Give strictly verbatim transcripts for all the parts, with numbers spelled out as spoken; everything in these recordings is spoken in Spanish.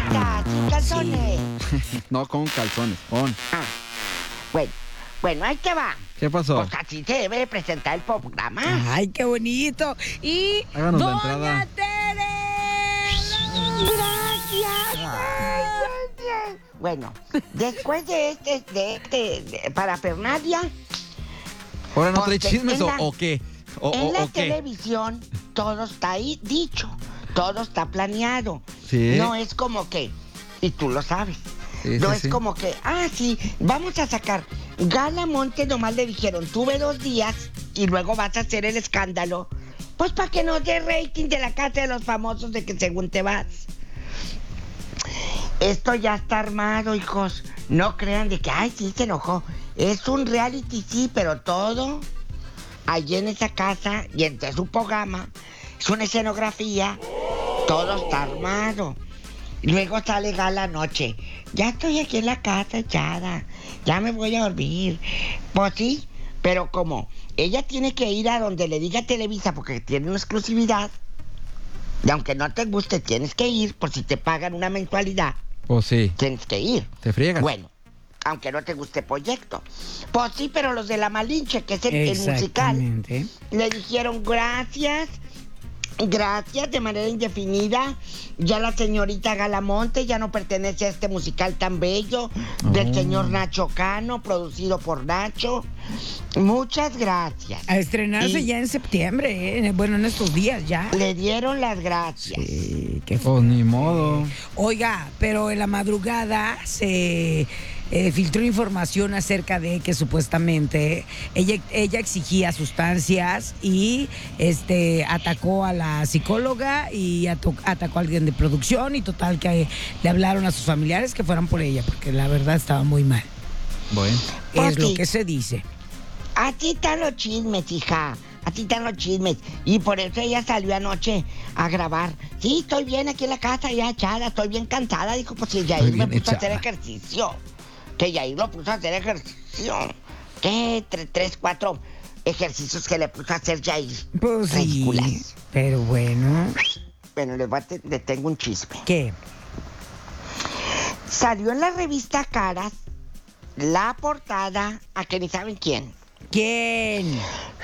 Carita, sin calzones. Sí. No con calzones, con. Ah, bueno, bueno, ahí te va. ¿Qué pasó? Pues así se debe presentar el programa. Ay, qué bonito. Y Háganos la Doña entrada. Tere. Gracias. Ay, gracias. Bueno, después de este, de este, de- para Fernalia, ¿Ahora no Pues, trae chismes en o, la- o qué? ¿O, en o- la o qué? televisión todo está ahí dicho, todo está planeado. Sí. No es como que, y tú lo sabes, Sí, no sí, es sí. como que, ah, sí, vamos a sacar. Gala Monte nomás le dijeron, tuve dos días y luego vas a hacer el escándalo. Pues para que nos dé rating de la casa de los famosos de que según te vas. Esto ya está armado, hijos. No crean de que, ay, sí, se enojó. Es un reality, sí, pero todo allí en esa casa y entre su programa es una escenografía. Todo está armado. Luego sale Gala noche. Ya estoy aquí en la casa echada. Ya me voy a dormir. Pues sí, pero como ella tiene que ir a donde le diga Televisa porque tiene una exclusividad. Y aunque no te guste, tienes que ir por si te pagan una mensualidad. Pues sí, Tienes que ir. te friegas. Bueno, aunque no te guste proyecto. Pues sí, pero los de La Malinche, que es el, el musical, Exactamente. le dijeron gracias, gracias de manera indefinida. Ya la señorita Galamonte ya no pertenece a este musical tan bello del Oh. señor Nacho Cano, producido por Nacho. Muchas gracias. A estrenarse Y ya en septiembre, ¿eh? Bueno, en estos días ya. le dieron las gracias. Sí, qué Pues ni modo. Oiga, pero en la madrugada se eh, filtró información acerca de que supuestamente ella, ella exigía sustancias y este atacó a la psicóloga y ato- atacó a alguien de producción y total que le hablaron a sus familiares que fueran por ella porque la verdad estaba muy mal. Bueno. Pues Es lo sí. que se dice. Así están los chismes, hija. Así están los chismes. Y por eso ella salió anoche a grabar. Sí, estoy bien aquí en la casa ya echada. Estoy bien cansada. Dijo, pues si Yair me bien puso a hacer echada. ejercicio. Que Yair lo puso a hacer ejercicio. ¿Qué? Tre- tres, cuatro ejercicios que le puso a hacer Yair. Pues sí, Ridículas. pero bueno. Bueno, les, voy a te- les tengo un chisme. ¿Qué? Salió en la revista Caras la portada a que ni saben quién. ¿Quién?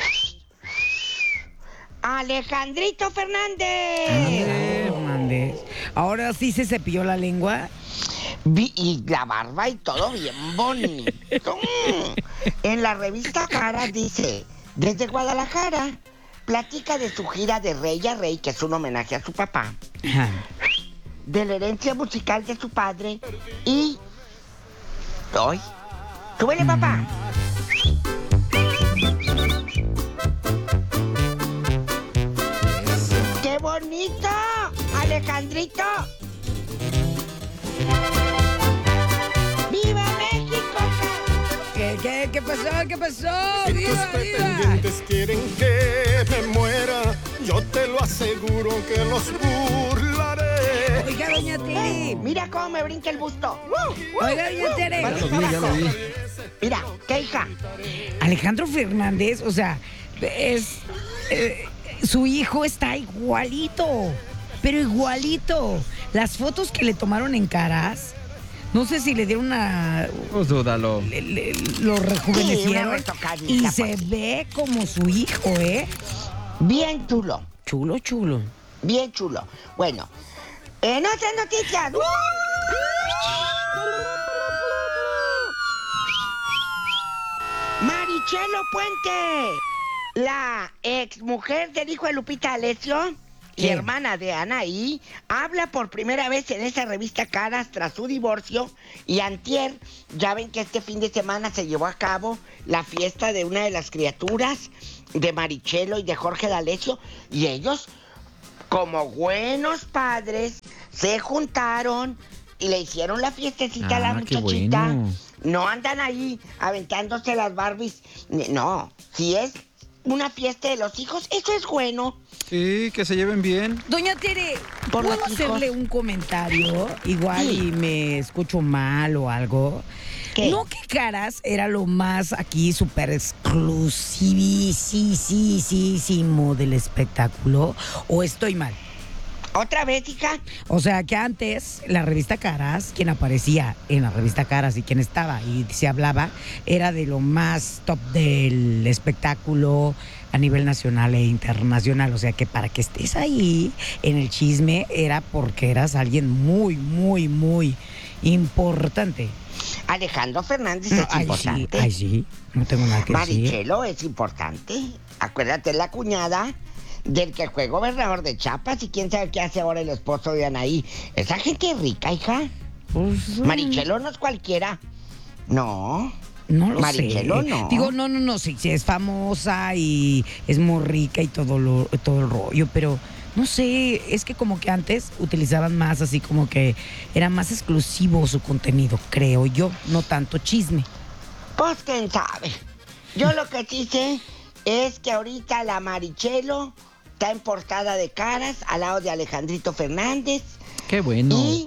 Alejandrito Fernández. Ándale, Hernández. Ahora sí se cepilló la lengua. Vi- y la barba y todo bien bonito. En la revista Caras dice, desde Guadalajara, platica de su gira de Rey a Rey, que es un homenaje a su papá, Ajá. de la herencia musical de su padre y... ¡Hoy! ¡Súbele, papá! ¡Qué bonito! ¡Alejandrito! ¡Viva México! ¿Qué, qué, qué pasó? ¿Qué pasó? Si tus ¡Viva, viva! pretendientes quieren que me muera, yo te lo aseguro que los burlaré. Oiga, doña Tere. Mira cómo me brinca el busto. Oiga, doña Tere. Ya lo vi, ya lo vi. Mira, ¿qué hija? Alejandro Fernández, o sea, es... eh, su hijo está igualito, pero igualito. Las fotos que le tomaron en Caras, no sé si le dieron una... Pues dúdalo. le- le- lo Sí, rejuvenecieron una retocadita, y pues. se ve como su hijo, ¿eh? Bien chulo, Chulo, chulo. bien chulo. Bueno, en otras noticias. Marichelo Puente, la ex mujer del hijo de Lupita D'Alessio y ¿Qué? hermana de Anaí, habla por primera vez en esa revista Caras tras su divorcio y antier, ya ven que este fin de semana se llevó a cabo la fiesta de una de las criaturas de Marichelo y de Jorge D'Alessio y ellos, como buenos padres, se juntaron y le hicieron la fiestecita a la Ah, qué muchachita. bueno. No andan ahí aventándose las Barbies. No, si es una fiesta de los hijos, eso es bueno. Sí, que se lleven bien. Doña Tere, Por ¿puedo los hijos. hacerle un comentario? Igual Sí. y me escucho mal o algo. ¿Qué? ¿No que Caras era lo más aquí súper exclusivísimo del espectáculo? ¿O estoy mal? ¿Otra vez, hija? O sea que antes la revista Caras, quien aparecía en la revista Caras y quien estaba y se hablaba, era de lo más top del espectáculo a nivel nacional e internacional. O sea que para que estés ahí en el chisme era porque eras alguien muy, muy, muy importante. Alejandro Fernández es Ay, sí, importante. ay, sí, no tengo nada que decir. Marichelo es importante. Acuérdate, la cuñada del que fue gobernador de Chiapas y quién sabe qué hace ahora el esposo de Anaí. Esa gente es rica, hija. Pues, Marichelo no es cualquiera. No. No lo Marichelo, sé. no. Digo, no, no, no, sí, sí, es famosa y es muy rica y todo, lo, todo el rollo, pero no sé, es que como que antes utilizaban más así como que era más exclusivo su contenido, creo yo, no tanto chisme. Pues quién sabe. Yo lo que sí sé es que ahorita la Marichelo está en portada de Caras al lado de Alejandrito Fernández. Qué bueno. Y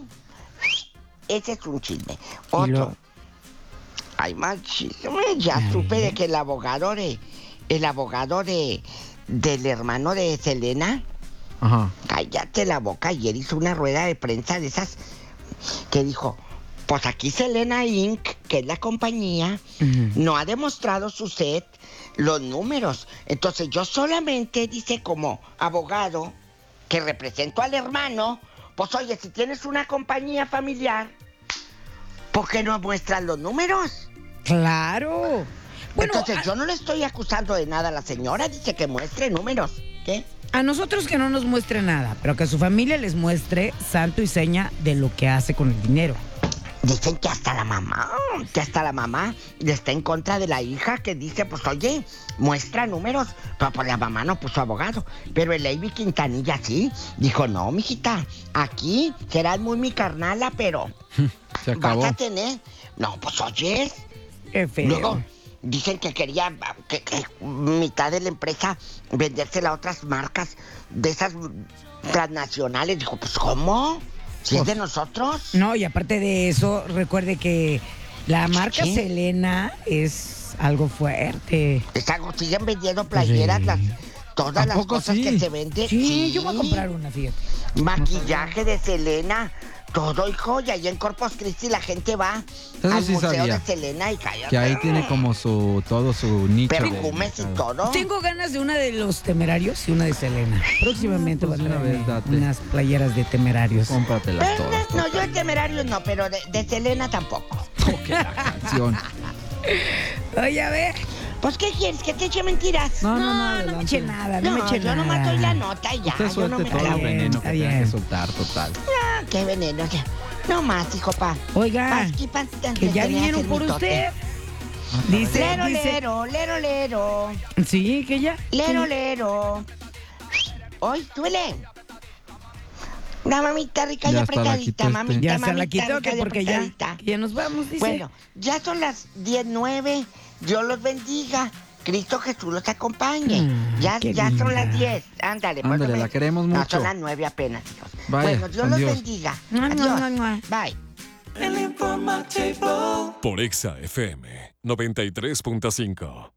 ese es un chisme. Y Otro. lo- Hay más chisme. Ya A supe ver. de que el abogado de. El abogado de. Del hermano de Selena. Ajá. Cállate la boca. Ayer hizo una rueda de prensa de esas. Que dijo. Pues aquí Selena incorporated, que es la compañía, Ujú. no ha demostrado su set los números. Entonces yo solamente, dice, como abogado que represento al hermano, pues oye, si tienes una compañía familiar, ¿por qué no muestras los números? Claro. Bueno, Entonces a, yo no le estoy acusando de nada a la señora, dice que muestre números. ¿Qué? a nosotros que no nos muestre nada, pero que a su familia les muestre santo y seña de lo que hace con el dinero. Dicen que hasta la mamá, que hasta la mamá está en contra de la hija, que dice, pues oye, muestra números. Pero pues la mamá no puso abogado. Pero el Avi Quintanilla sí. Dijo, no, mijita, aquí serás muy mi carnala, pero Se acabó. vas a tener. No, pues oye. Qué feo. Luego dicen que quería que, que mitad de la empresa vendérsela a otras marcas de esas transnacionales. Dijo, pues ¿cómo? Si es de nosotros. No, y aparte de eso, recuerde que la marca ¿Qué? Selena es algo fuerte. Esa- siguen vendiendo playeras, Sí. las, todas ¿A las poco cosas sí? que se venden. Sí, yo voy a comprar una, fíjate. Maquillaje de Selena, todo, hijo. Y ahí en Corpus Christi la gente va Eso al sí museo sabía. de Selena y cállate. Que ahí tiene como su todo su nicho. de perfumes y mercado. todo. Tengo ganas de una de los Temerarios y una de Selena. Próximamente Pues va a de una traerme vez date. unas playeras de Temerarios. Cómpratelas Pero, todas. no, yo de Temerarios no, pero de, de Selena tampoco. Toque la canción. Oye, a ver. Pues, ¿qué quieres? ¿Que te eche mentiras? No, no, no, No, no me adelante. eche nada, no, No, me eche yo nada. nomás doy la nota y ya. Usted yo no suelte me todo el clavo. bien, veneno está que tenga que bien. soltar, total. Ah, qué veneno. Ya. No más, hijo, pa. Oiga, Pasqui, pa, que ya te vinieron hace por mitote. usted. Dice, Lero, dice. lero, lero, lero. Sí, que ya. Lero, lero. Hoy, duele. Una mamita rica y Ya hasta la apretadita, quitó este. mamita, Ya se la mamita quitó, rica que y porque ya, apretadita. que ya nos vamos, dice. Bueno, ya son las diez nueve. Dios los bendiga. Cristo Jesús los acompañe. Mm, ya qué ya son linda. las diez. Ándale, pues, Ándale, no me- la queremos No, mucho. son las nueve apenas, hijos. Vaya, bueno, Dios con los Dios. bendiga. Mua, mua, Adiós. mua, mua. Bye. Por Exa F M noventa y tres punto cinco.